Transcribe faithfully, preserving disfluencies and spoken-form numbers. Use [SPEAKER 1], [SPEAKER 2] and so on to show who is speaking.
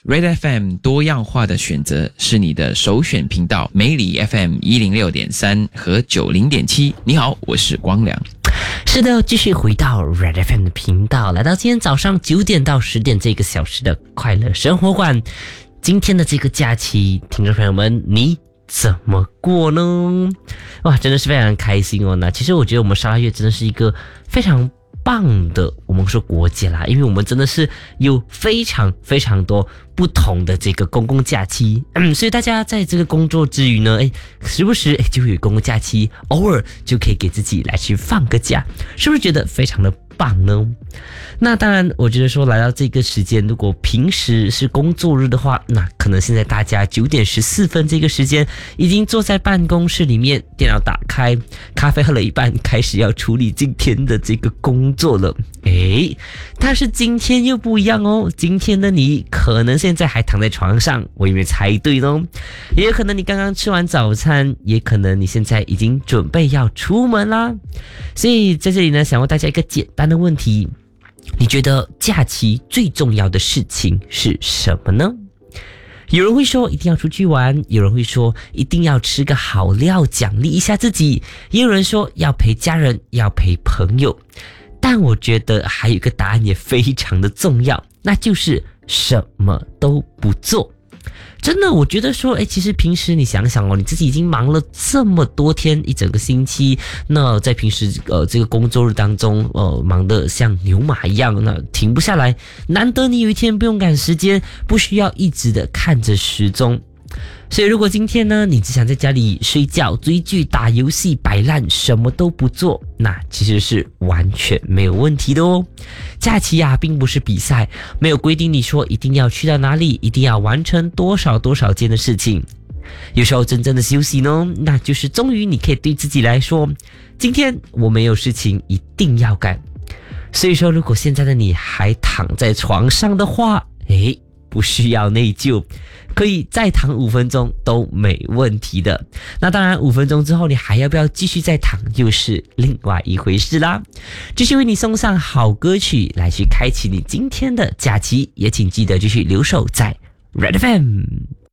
[SPEAKER 1] Red F M 多样化的选择是你的首选频道，美里 F M 一零六点三和九零点七。你好，我是光良。
[SPEAKER 2] 是的，继续回到 Red F M 的频道，来到今天早上九点到十点这个小时的快乐生活馆。今天的这个假期，听众朋友们，你怎么过呢？哇，真的是非常开心哦。那其实我觉得我们沙拉越真的是一个非常棒的，我们说国家啦，因为我们真的是有非常非常多不同的这个公共假期，嗯，所以大家在这个工作之余呢，哎，时不时哎就会有公共假期，偶尔就可以给自己来去放个假，是不是觉得非常的棒呢？那当然，我觉得说来到这个时间，如果平时是工作日的话，那可能现在大家九点十四分这个时间已经坐在办公室里面，电脑打开，咖啡喝了一半，开始要处理今天的这个工作了。诶，但是今天又不一样哦，今天的你可能现在还躺在床上，我有没有猜对呢？也有可能你刚刚吃完早餐，也可能你现在已经准备要出门啦。所以在这里呢，想问大家一个简单的问题，你觉得假期最重要的事情是什么呢？有人会说一定要出去玩，有人会说一定要吃个好料奖励一下自己，也有人说要陪家人，要陪朋友。但我觉得还有一个答案也非常的重要，那就是什么都不做。真的，我觉得说，哎，其实平时你想想哦，你自己已经忙了这么多天，一整个星期，那在平时呃这个工作日当中，呃忙得像牛马一样，那停不下来。难得你有一天不用赶时间，不需要一直的看着时钟。所以如果今天呢，你只想在家里睡觉、追剧、打游戏、摆烂，什么都不做，那其实是完全没有问题的哦。假期啊，并不是比赛，没有规定你说一定要去到哪里，一定要完成多少多少件的事情。有时候真正的休息呢，那就是终于你可以对自己来说，今天我没有事情一定要干。所以说，如果现在的你还躺在床上的话，诶，不需要内疚，可以再躺五分钟都没问题的。那当然，五分钟之后你还要不要继续再躺，又是另外一回事啦。继续为你送上好歌曲，来去开启你今天的假期，也请记得继续留守在 Red F M。